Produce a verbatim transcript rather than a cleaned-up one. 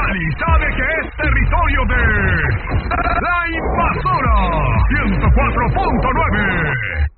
Dani sabe que es territorio de La Invasora ciento cuatro punto nueve.